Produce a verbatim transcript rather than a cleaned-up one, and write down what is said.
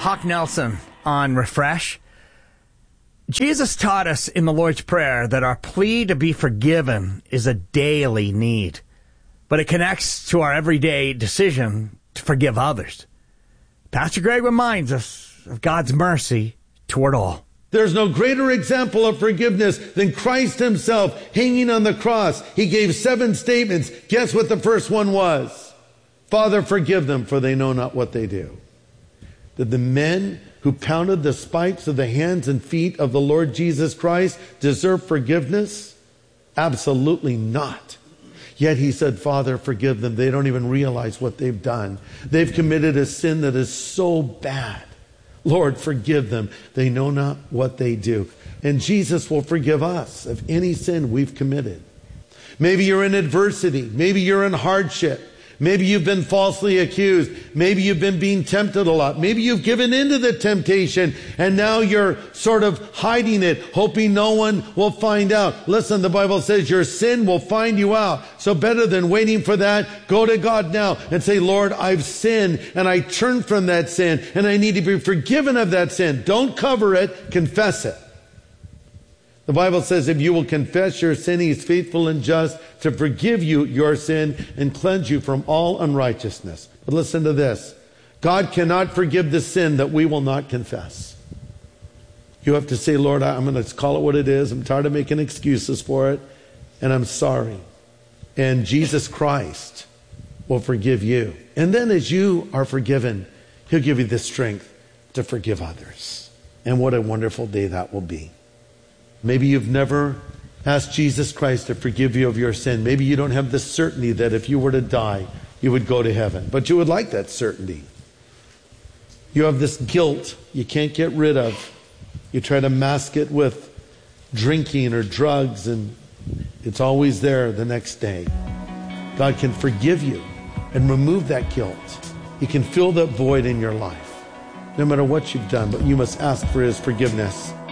Hawk Nelson on Refresh. Jesus taught us in the Lord's Prayer that our plea to be forgiven is a daily need, but it connects to our everyday decision to forgive others. Pastor Greg reminds us of God's mercy toward all. There's no greater example of forgiveness than Christ himself hanging on the cross. He gave seven statements. Guess what the first one was? Father, forgive them, for they know not what they do. Did the men who pounded the spikes of the hands and feet of the Lord Jesus Christ deserve forgiveness? Absolutely not. Yet he said, Father, forgive them. They don't even realize what they've done. They've committed a sin that is so bad. Lord, forgive them. They know not what they do. And Jesus will forgive us of any sin we've committed. Maybe you're in adversity. Maybe you're in hardship. Maybe you've been falsely accused. Maybe you've been being tempted a lot. Maybe you've given into the temptation and now you're sort of hiding it, hoping no one will find out. Listen, the Bible says your sin will find you out. So better than waiting for that, go to God now and say, Lord, I've sinned and I turn from that sin and I need to be forgiven of that sin. Don't cover it, confess it. The Bible says if you will confess your sin, he is faithful and just to forgive you your sin and cleanse you from all unrighteousness. But listen to this. God cannot forgive the sin that we will not confess. You have to say, Lord, I'm going to call it what it is. I'm tired of making excuses for it, and I'm sorry. And Jesus Christ will forgive you. And then as you are forgiven, he'll give you the strength to forgive others. And what a wonderful day that will be. Maybe you've never asked Jesus Christ to forgive you of your sin. Maybe you don't have the certainty that if you were to die, you would go to heaven. But you would like that certainty. You have this guilt you can't get rid of. You try to mask it with drinking or drugs, and it's always there the next day. God can forgive you and remove that guilt. He can fill that void in your life, no matter what you've done, but you must ask for his forgiveness.